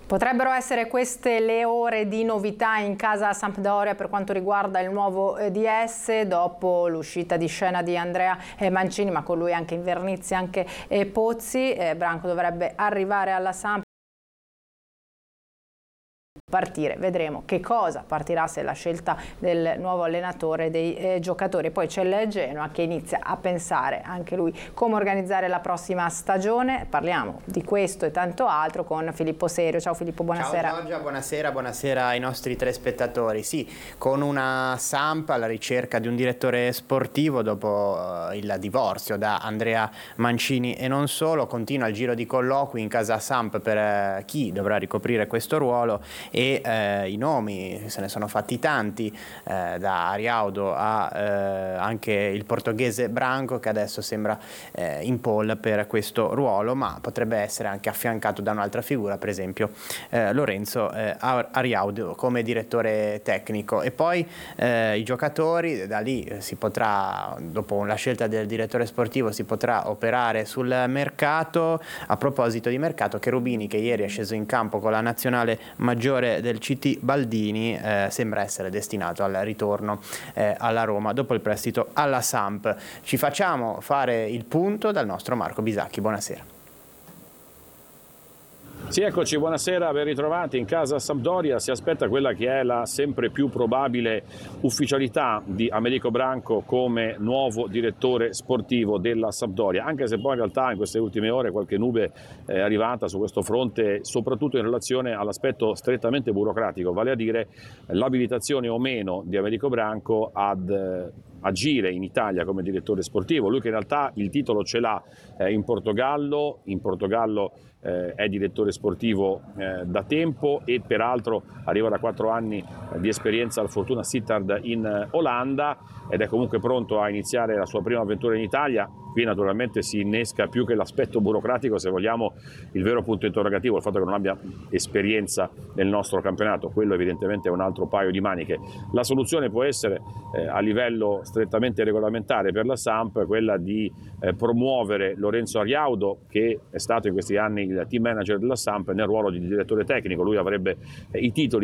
Potrebbero essere queste le ore di novità in casa Sampdoria per quanto riguarda il nuovo DS, dopo l'uscita di scena di Andrea Mancini, ma con lui anche Invernizzi, anche Pozzi. Branco dovrebbe arrivare alla Samp. Partire, vedremo che cosa partirà, se la scelta del nuovo allenatore, dei giocatori. Poi c'è il Genoa che inizia a pensare anche lui come organizzare la prossima stagione. Parliamo di questo e tanto altro con Filippo Serio. Ciao Filippo, buonasera. Ciao Giorgia, buonasera ai nostri telespettatori. Sì, con una Samp alla ricerca di un direttore sportivo dopo il divorzio da Andrea Mancini e non solo, continua il giro di colloqui in casa Samp per chi dovrà ricoprire questo ruolo. E i nomi, se ne sono fatti tanti, da Ariaudo a anche il portoghese Branco, che adesso sembra in pole per questo ruolo, ma potrebbe essere anche affiancato da un'altra figura, per esempio Lorenzo Ariaudo come direttore tecnico. E poi i giocatori, da lì si potrà, dopo la scelta del direttore sportivo, si potrà operare sul mercato. A proposito di mercato, Cherubini, che ieri è sceso in campo con la nazionale maggiore del CT Baldini, sembra essere destinato al ritorno alla Roma dopo il prestito alla Samp. Ci facciamo fare il punto dal nostro Marco Bisacchi. Buonasera. Sì, eccoci, buonasera, ben ritrovati in casa Sampdoria. Si aspetta quella che è la sempre più probabile ufficialità di Americo Branco come nuovo direttore sportivo della Sampdoria, anche se poi in realtà in queste ultime ore qualche nube è arrivata su questo fronte, soprattutto in relazione all'aspetto strettamente burocratico, vale a dire l'abilitazione o meno di Americo Branco ad agire in Italia come direttore sportivo. Lui che in realtà il titolo ce l'ha in Portogallo è direttore sportivo da tempo e peraltro arriva da 4 anni di esperienza al Fortuna Sittard in Olanda ed è comunque pronto a iniziare la sua prima avventura in Italia. Qui naturalmente si innesca più che l'aspetto burocratico, se vogliamo, il vero punto interrogativo, il fatto che non abbia esperienza nel nostro campionato. Quello evidentemente è un altro paio di maniche. La soluzione può essere a livello strettamente regolamentare per la Samp quella di promuovere Lorenzo Ariaudo, che è stato in questi anni il team manager della Samp, nel ruolo di direttore tecnico. Lui avrebbe i titoli